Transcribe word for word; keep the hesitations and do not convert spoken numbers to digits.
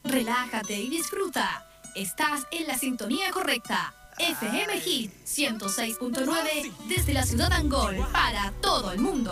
relájate y disfruta. Estás en la sintonía correcta. F M Hit ciento seis punto nueve desde la ciudad Angol para todo el mundo.